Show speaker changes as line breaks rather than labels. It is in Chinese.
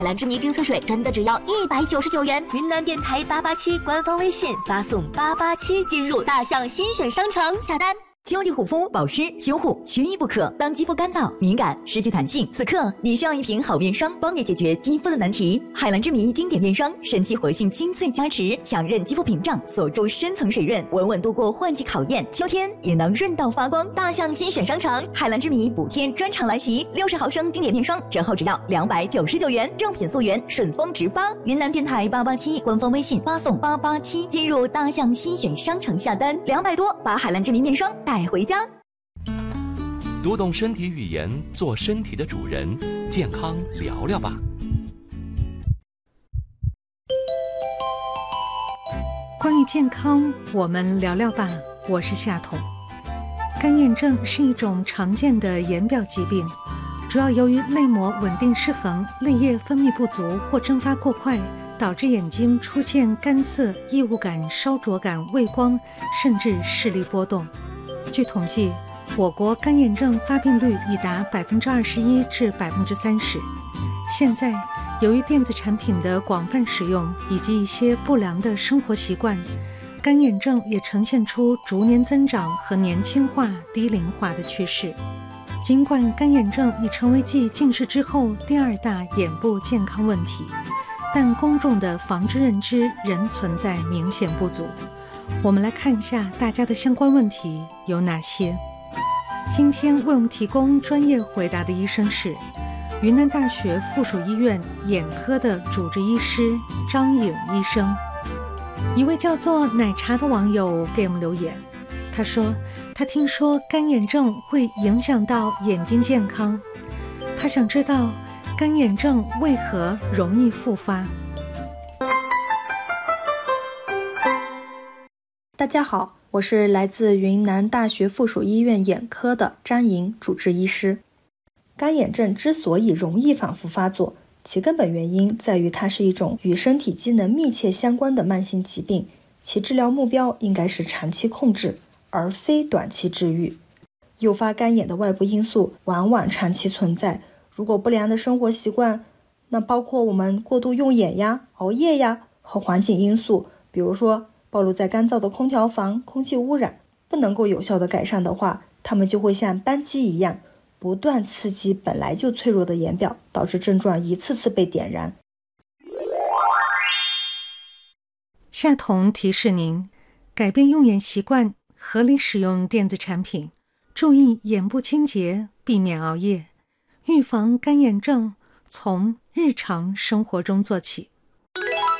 海蓝之谜精粹水真的只要199元，云南电台887官方微信发送887进入大象新选商城下单。
秋季护肤保湿修护缺一不可。当肌肤干燥、敏感、失去弹性，此刻你需要一瓶好面霜，帮你解决肌肤的难题。海蓝之谜经典面霜，神奇活性精粹加持，强韧肌肤屏障，锁住深层水润，稳稳度过换季考验。秋天也能润到发光。大象新选商城，海蓝之谜补天专场来袭，60毫升经典面霜折后只要299元，正品溯源，顺丰直发。云南电台887官方微信发送887进入大象新选商城下单，200多把海蓝之谜面霜带回家。
读懂身体语言，做身体的主人，健康聊聊吧。
关于健康，我们聊聊吧。我是夏彤。干眼症是一种常见的眼表疾病，主要由于泪膜稳定失衡、泪液分泌不足或蒸发过快，导致眼睛出现干涩、异物感、烧灼感、畏光，甚至视力波动。据统计，我国干眼症发病率已达21%至30%。现在，由于电子产品的广泛使用以及一些不良的生活习惯，干眼症也呈现出逐年增长和年轻化、低龄化的趋势。尽管干眼症已成为继近视之后第2大眼部健康问题，但公众的防治认知仍存在明显不足。我们来看一下大家的相关问题有哪些。今天为我们提供专业回答的医生是云南大学附属医院眼科的主治医师张颖医生。一位叫做奶茶的网友给我们留言，他说他听说干眼症会影响到眼睛健康，他想知道干眼症为何容易复发。
大家好，我是来自云南大学附属医院眼科的张颖主治医师。干眼症之所以容易反复发作，其根本原因在于它是一种与身体机能密切相关的慢性疾病，其治疗目标应该是长期控制，而非短期治愈。诱发干眼的外部因素往往长期存在，如果不良的生活习惯，那包括我们过度用眼呀、熬夜呀和环境因素，比如说暴露在干燥的空调房、空气污染，不能够有效的改善的话，它们就会像扳机一样，不断刺激本来就脆弱的眼表，导致症状一次次被点燃。
夏彤提示您，改变用眼习惯，合理使用电子产品，注意眼部清洁，避免熬夜，预防干眼症，从日常生活中做起。